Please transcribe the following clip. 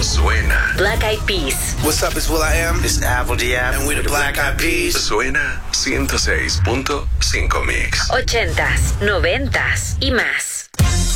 Suena. Black Eyed Peas. What's up, it's will.i.am. It's Apple D.F. And we're the Black Eyed Peas. Suena 106.5 Mix. 80s, 90s y más.